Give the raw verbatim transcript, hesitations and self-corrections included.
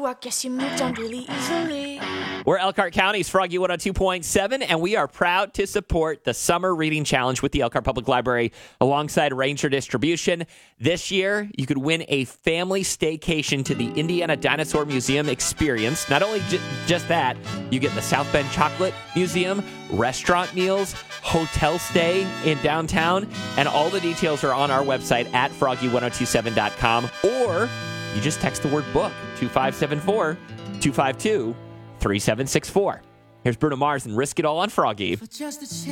you, I guess you moved on really easily. We're Elkhart County's Froggy one oh two point seven, and we are proud to support the Summer Reading Challenge with the Elkhart Public Library alongside Ranger Distribution. This year, you could win a family staycation to the Indiana Dinosaur Museum experience. Not only j- just that, you get the South Bend Chocolate Museum, restaurant meals, hotel stay in downtown, and all the details are on our website at froggy ten twenty-seven dot com, or you just text the word book, two five seven four, two five two, three seven six four. Here's Bruno Mars and Risk It All on Froggy.